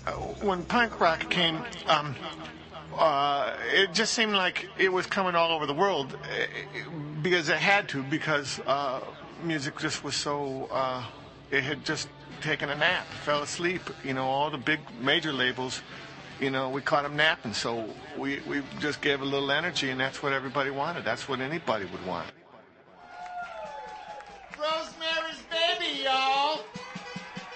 when punk rock came, it just seemed like it was coming all over the world because it had to, because music just was so, it had just taken a nap, fell asleep. All the big major labels, we caught them napping, so we just gave a little energy, and that's what everybody wanted. That's what anybody would want.